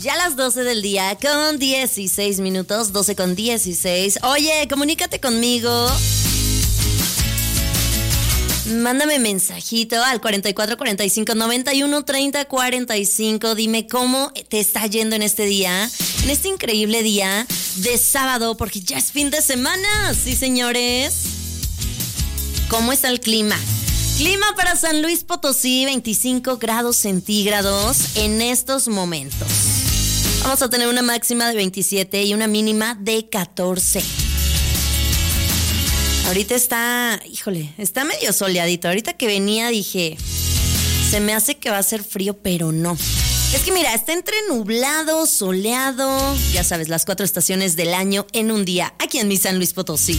Ya las 12 del día con 16 minutos, 12 con 16. Oye, comunícate conmigo. Mándame mensajito al 44 45 91 30 45. Dime cómo te está yendo en este día, en este increíble día de sábado, porque ya es fin de semana. Sí, señores. ¿Cómo está el clima? Clima para San Luis Potosí, 25 grados centígrados en estos momentos. Vamos a tener una máxima de 27 y una mínima de 14. Ahorita está medio soleadito. Ahorita que venía dije, se me hace que va a ser frío, pero no. Es que mira, está entre nublado, soleado, ya sabes, las 4 estaciones del año en un día, aquí en mi San Luis Potosí.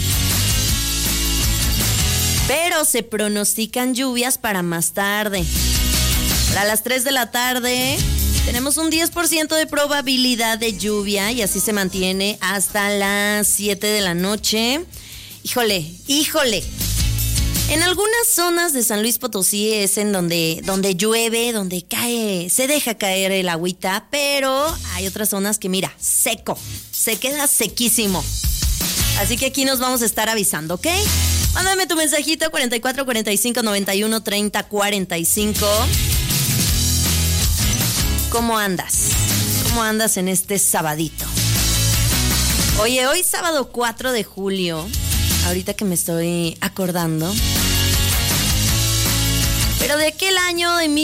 Pero se pronostican lluvias para más tarde. Para las 3 de la tarde tenemos un 10% de probabilidad de lluvia y así se mantiene hasta las 7 de la noche. Híjole. En algunas zonas de San Luis Potosí es en donde llueve, donde cae, se deja caer el agüita, pero hay otras zonas que mira, seco, se queda sequísimo. Así que aquí nos vamos a estar avisando, ¿ok? Mándame tu mensajito 44 45 91 30 45. ¿Cómo andas? ¿Cómo andas en este sabadito? Oye, hoy sábado 4 de julio, ahorita que me estoy acordando, pero de aquel año de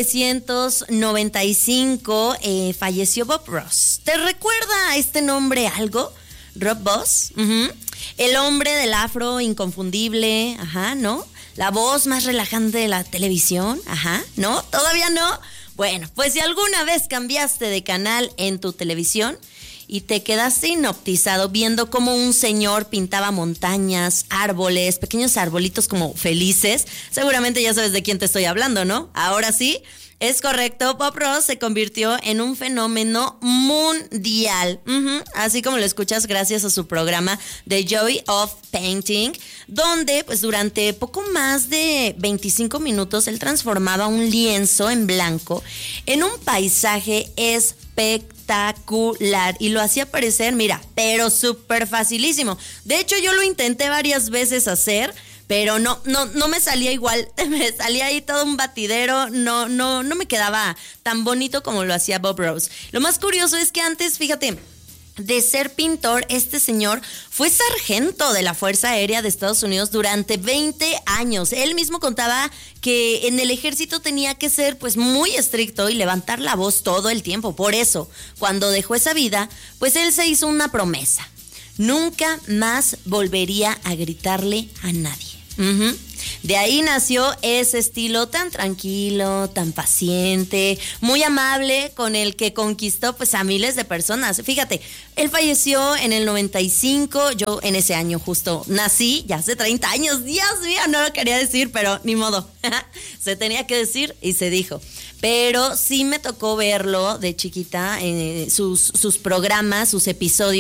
1995 falleció Bob Ross. ¿Te recuerda a este nombre algo? Rob Ross, el hombre del afro inconfundible, ¿no? La voz más relajante de la televisión, ¿no? ¿Todavía no? Bueno, pues si alguna vez cambiaste de canal en tu televisión y te quedaste hipnotizado viendo cómo un señor pintaba montañas, árboles, pequeños arbolitos como felices, seguramente ya sabes de quién te estoy hablando, ¿no? Ahora sí, es correcto, Bob Ross se convirtió en un fenómeno mundial, así como lo escuchas gracias a su programa The Joy of Painting, donde pues durante poco más de 25 minutos él transformaba un lienzo en blanco en un paisaje espectacular y lo hacía parecer, mira, pero súper facilísimo. De hecho, yo lo intenté varias veces hacer, pero no me salía igual, me salía ahí todo un batidero, no me quedaba tan bonito como lo hacía Bob Ross. Lo más curioso es que antes, fíjate, de ser pintor, este señor fue sargento de la Fuerza Aérea de Estados Unidos durante 20 años. Él mismo contaba que en el ejército tenía que ser pues muy estricto y levantar la voz todo el tiempo. Por eso, cuando dejó esa vida, pues él se hizo una promesa. Nunca más volvería a gritarle a nadie. De ahí nació ese estilo tan tranquilo, tan paciente, muy amable, con el que conquistó pues a miles de personas. Fíjate, él falleció en el 95, yo en ese año justo nací, ya hace 30 años, Dios mío, no lo quería decir, pero ni modo, se tenía que decir y se dijo. Pero sí me tocó verlo de chiquita, sus programas, sus episodios.